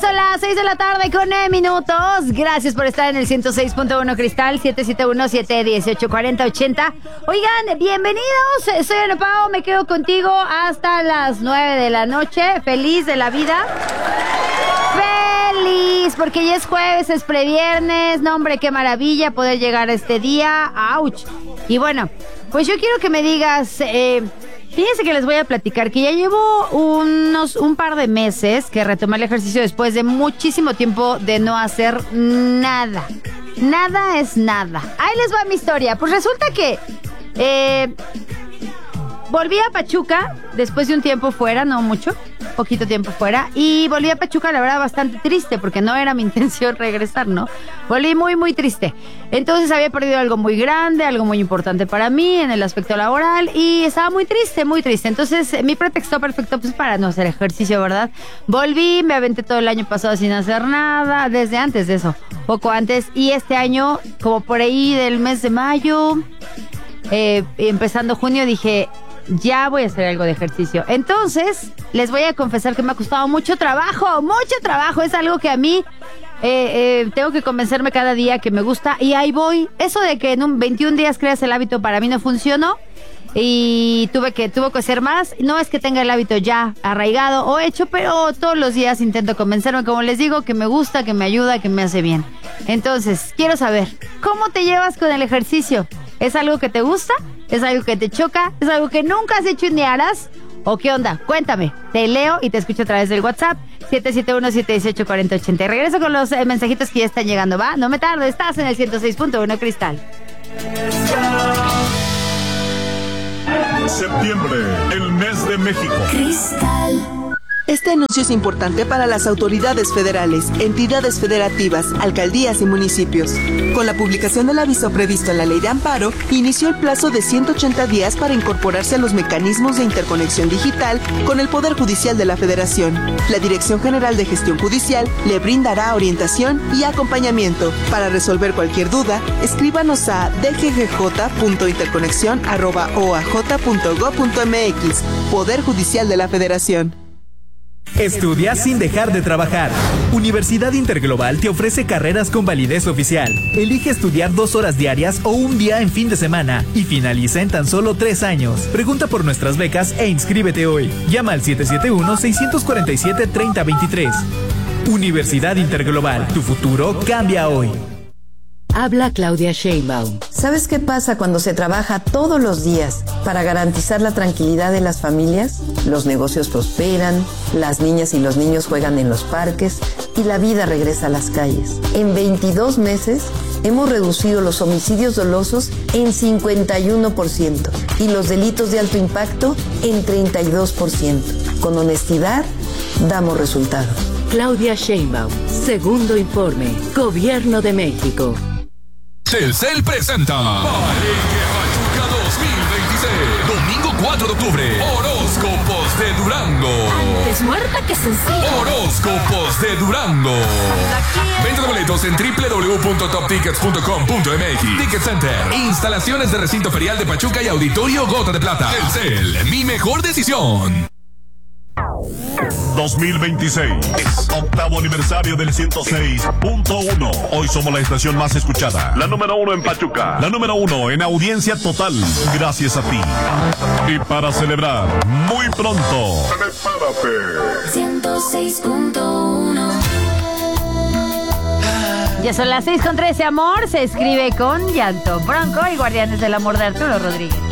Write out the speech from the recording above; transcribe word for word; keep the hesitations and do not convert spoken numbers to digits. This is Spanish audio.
son las seis de la tarde con nueve minutos. Gracias por estar en el ciento seis punto uno Cristal, siete siete uno, siete uno ocho, cuatro cero ocho cero. Oigan, bienvenidos. Soy Ana Pao, me quedo contigo hasta las nueve de la noche. Feliz de la vida. Feliz, porque ya es jueves, es previernes. No, hombre, qué maravilla poder llegar a este día. ¡Auch! Y bueno, pues yo quiero que me digas... Eh, Fíjense que les voy a platicar que ya llevo unos un par de meses que retomé el ejercicio después de muchísimo tiempo de no hacer nada. Nada es nada. Ahí les va mi historia. Pues resulta que eh, volví a Pachuca después de un tiempo fuera, no mucho, poquito tiempo fuera, y volví a Pachuca, la verdad, bastante triste, porque no era mi intención regresar, ¿no? Volví muy, muy triste. Entonces había perdido algo muy grande, algo muy importante para mí en el aspecto laboral, y estaba muy triste, muy triste. Entonces, mi pretexto perfecto, pues, para no hacer ejercicio, ¿verdad? Volví, me aventé todo el año pasado sin hacer nada, desde antes de eso, poco antes, y este año, como por ahí del mes de mayo, eh, empezando junio, dije... ya voy a hacer algo de ejercicio. Entonces, les voy a confesar que me ha costado mucho trabajo, mucho trabajo. Es algo que a mí eh, eh, tengo que convencerme cada día que me gusta, y ahí voy. Eso de que en un veintiún días creas el hábito para mí no funcionó, y tuve que, tuve que hacer más. No es que tenga el hábito ya arraigado o hecho, pero todos los días intento convencerme, como les digo, que me gusta, que me ayuda, que me hace bien. Entonces, quiero saber, ¿cómo te llevas con el ejercicio? ¿Es algo que te gusta? ¿Es algo que te choca? ¿Es algo que nunca has hecho ni harás? ¿O qué onda? Cuéntame. Te leo y te escucho a través del WhatsApp siete siete uno, siete uno ocho, cuatro cero ocho cero. Regreso con los eh, mensajitos que ya están llegando, ¿va? No me tardo, estás en el ciento seis punto uno Cristal. Septiembre, el mes de México. Cristal. Este anuncio es importante para las autoridades federales, entidades federativas, alcaldías y municipios. Con la publicación del aviso previsto en la Ley de Amparo, inició el plazo de ciento ochenta días para incorporarse a los mecanismos de interconexión digital con el Poder Judicial de la Federación. La Dirección General de Gestión Judicial le brindará orientación y acompañamiento. Para resolver cualquier duda, escríbanos a d g g j punto interconexión arroba o a j punto gob punto m x. Poder Judicial de la Federación. Estudia sin dejar de trabajar. Universidad Interglobal te ofrece carreras con validez oficial. Elige estudiar dos horas diarias o un día en fin de semana y finaliza en tan solo tres años. Pregunta por nuestras becas e inscríbete hoy. Llama al siete siete uno, seis cuatro siete, tres cero dos tres. Universidad Interglobal, tu futuro cambia hoy. Habla Claudia Sheinbaum. ¿Sabes qué pasa cuando se trabaja todos los días para garantizar la tranquilidad de las familias? Los negocios prosperan, las niñas y los niños juegan en los parques y la vida regresa a las calles. En veintidós meses hemos reducido los homicidios dolosos en cincuenta y uno por ciento y los delitos de alto impacto en treinta y dos por ciento. Con honestidad, damos resultados. Claudia Sheinbaum, segundo informe, Gobierno de México. Telcel presenta Palenque Pachuca dos mil veintiséis. Domingo cuatro de octubre. Horóscopos de Durango. Antes muerta que sencilla. Horóscopos de Durango. Venta de boletos en doble u doble u doble u punto top tickets punto com punto m x. Ticket Center. Instalaciones de recinto ferial de Pachuca y Auditorio Gota de Plata. Telcel, mi mejor decisión. dos mil veintiséis, octavo aniversario del ciento seis punto uno. Hoy somos la estación más escuchada, la número uno en Pachuca, la número uno en audiencia total, gracias a ti. Y para celebrar, muy pronto, prepárate. ciento seis punto uno. Ya son las seis con trece, amor. Se escribe con llanto. Bronco y Guardianes del Amor de Arturo Rodríguez.